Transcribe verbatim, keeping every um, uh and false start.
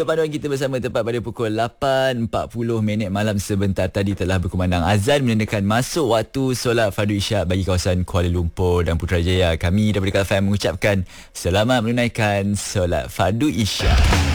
Untuk panduan kita bersama tepat pada pukul lapan empat puluh minit malam sebentar tadi telah berkumandang azan menandakan masuk waktu solat fardu isyak bagi kawasan Kuala Lumpur dan Putrajaya. Kami daripada Kal F M mengucapkan selamat menunaikan solat fardu isyak.